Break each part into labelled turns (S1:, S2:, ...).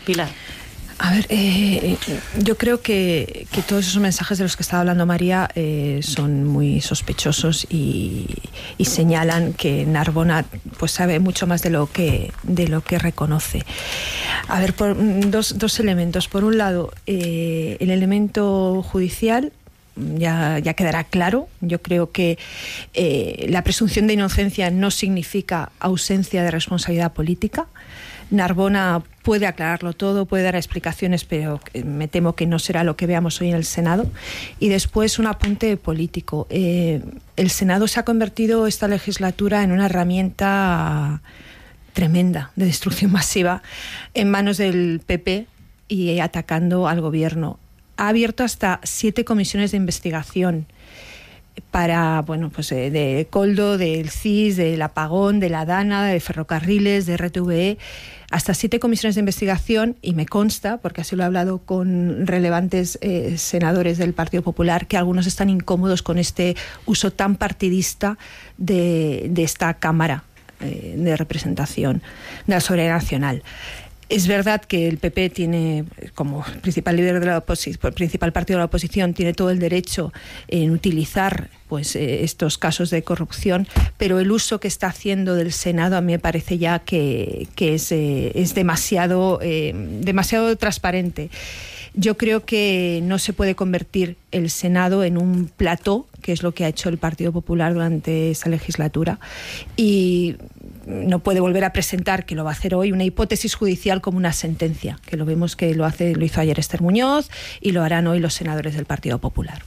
S1: Pilar.
S2: A ver, yo creo que todos esos mensajes de los que estaba hablando María son muy sospechosos y señalan que Narbona pues sabe mucho más de lo que reconoce. A ver, dos elementos. Por un lado, el elemento judicial ya quedará claro. Yo creo que la presunción de inocencia no significa ausencia de responsabilidad política. Narbona puede aclararlo todo, puede dar explicaciones, pero me temo que no será lo que veamos hoy en el Senado. Y después un apunte político. El Senado se ha convertido esta legislatura en una herramienta tremenda de destrucción masiva en manos del PP y atacando al gobierno. Ha abierto hasta 7 comisiones de investigación para, de Coldo, del CIS, del apagón, de la DANA, de ferrocarriles, de RTVE, hasta 7 comisiones de investigación, y me consta, porque así lo he hablado con relevantes senadores del Partido Popular, que algunos están incómodos con este uso tan partidista de esta Cámara de representación de la soberanía nacional. Es verdad que el PP tiene, como principal líder de la principal partido de la oposición, tiene todo el derecho en utilizar estos casos de corrupción, pero el uso que está haciendo del Senado a mí me parece ya que es demasiado transparente. Yo creo que no se puede convertir el Senado en un plató, que es lo que ha hecho el Partido Popular durante esta legislatura, y no puede volver a presentar, que lo va a hacer hoy, una hipótesis judicial como una sentencia, que lo vemos que lo hizo ayer Esther Muñoz y lo harán hoy los senadores del Partido Popular.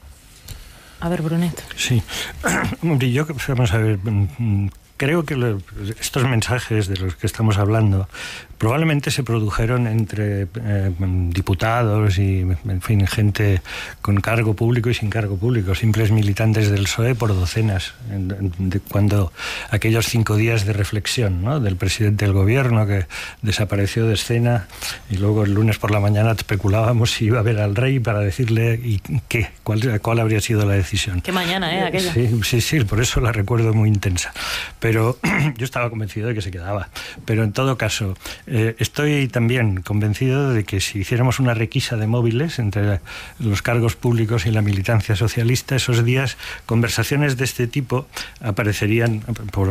S1: A ver, Brunet.
S3: Sí. Vamos a ver, creo que estos mensajes de los que estamos hablando probablemente se produjeron entre diputados y, en fin, gente con cargo público y sin cargo público, simples militantes del PSOE por docenas, cuando aquellos 5 días de reflexión, ¿no?, del presidente del gobierno, que desapareció de escena, y luego el lunes por la mañana especulábamos si iba a ver al rey para decirle cuál habría sido la decisión.
S1: Qué mañana, aquella.
S3: Sí, por eso la recuerdo muy intensa. Pero yo estaba convencido de que se quedaba. Pero en todo caso, estoy también convencido de que si hiciéramos una requisa de móviles entre los cargos públicos y la militancia socialista, esos días conversaciones de este tipo aparecerían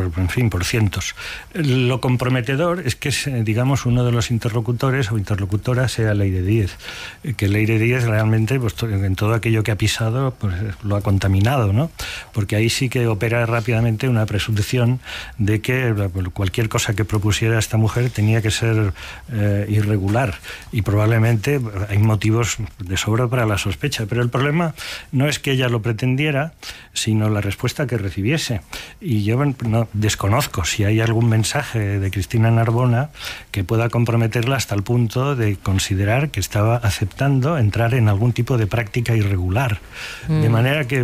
S3: por cientos. Lo comprometedor es que, digamos, uno de los interlocutores o interlocutora sea Leire Díez, que Leire Díez realmente, en todo aquello que ha pisado, lo ha contaminado, ¿no? Porque ahí sí que opera rápidamente una presunción de que cualquier cosa que propusiera esta mujer tenía que ser irregular, y probablemente hay motivos de sobra para la sospecha, pero el problema no es que ella lo pretendiera, sino la respuesta que recibiese. Y yo no desconozco si hay algún mensaje de Cristina Narbona que pueda comprometerla hasta el punto de considerar que estaba aceptando entrar en algún tipo de práctica irregular. De manera que,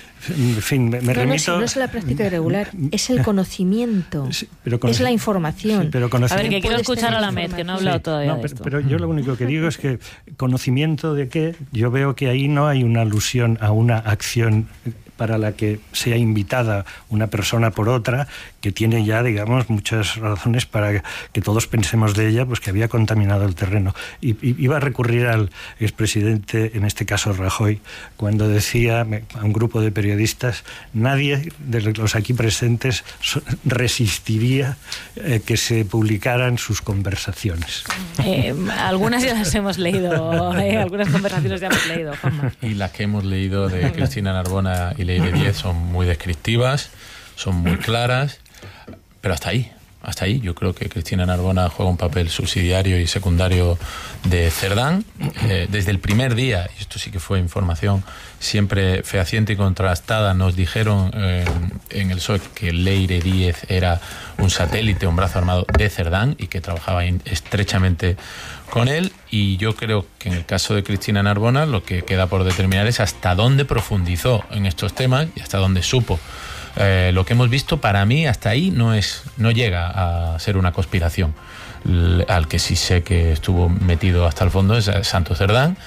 S3: en fin, me remito...
S4: No es la práctica irregular, es el conocimiento, sí, es la información.
S3: Sí, pero
S1: a ver, que quiero escuchar a la Met, que no ha hablado todavía de esto.
S3: Pero yo lo único que digo es que conocimiento de qué, yo veo que ahí no hay una alusión a una acción para la que sea invitada una persona por otra, que tiene ya, digamos, muchas razones para que todos pensemos de ella, pues que había contaminado el terreno. Y iba a recurrir al expresidente, en este caso Rajoy, cuando decía a un grupo de periodistas: nadie de los aquí presentes resistiría que se publicaran sus conversaciones.
S1: Algunas ya las hemos leído, algunas conversaciones ya hemos leído, Juanma.
S5: Y las que hemos leído de Cristina Narbona y Leire Díez son muy descriptivas, son muy claras, pero hasta ahí. Yo creo que Cristina Narbona juega un papel subsidiario y secundario de Cerdán. Desde el primer día, y esto sí que fue información siempre fehaciente y contrastada, nos dijeron en el PSOE que Leire Díez era un satélite, un brazo armado de Cerdán, y que trabajaba estrechamente con él. Y yo creo que en el caso de Cristina Narbona lo que queda por determinar es hasta dónde profundizó en estos temas y hasta dónde supo. Lo que hemos visto, para mí, hasta ahí no llega a ser una conspiración. Al que sí sé que estuvo metido hasta el fondo es Santos Cerdán,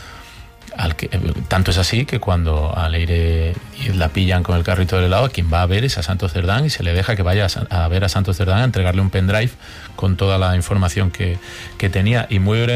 S5: tanto es así que cuando a Leire la pillan con el carrito del helado, a quien va a ver es a Santos Cerdán, y se le deja que vaya a ver a Santos Cerdán, a entregarle un pendrive con toda la información que tenía. Y muy